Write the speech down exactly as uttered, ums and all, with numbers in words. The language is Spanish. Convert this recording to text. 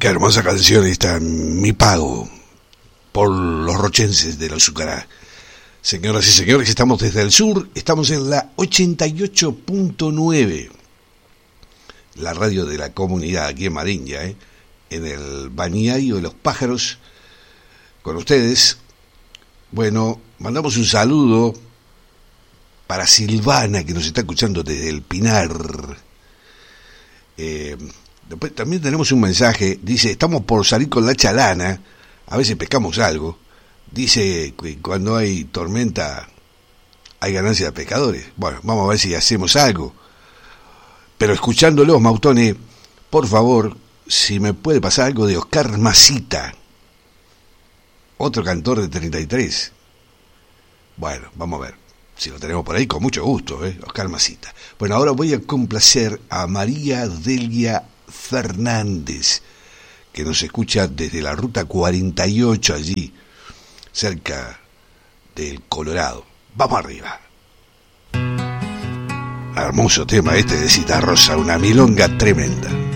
Qué hermosa canción esta, Mi Pago, por los rochenses de la Azucará. Señoras y señores, estamos desde el sur, estamos en la ochenta y ocho punto nueve, la radio de la comunidad aquí en Mariña, ¿eh? En el Balneario de los Pájaros, con ustedes. Bueno, mandamos un saludo para Silvana, que nos está escuchando desde el Pinar. Eh, después también tenemos un mensaje, dice, estamos por salir con la chalana, a veces pescamos algo. Dice que cuando hay tormenta hay ganancia de pescadores. Bueno, vamos a ver si hacemos algo. Pero escuchándolos, Mautone, por favor, si me puede pasar algo de Oscar Masita, otro cantor de treinta y tres. Bueno, vamos a ver. Si lo tenemos por ahí, con mucho gusto, ¿eh? Oscar Masita. Bueno, ahora voy a complacer a María Delia Fernández, que nos escucha desde la ruta cuarenta y ocho allí, cerca del Colorado. Vamos arriba. Hermoso tema este de Citarrosa, una milonga tremenda.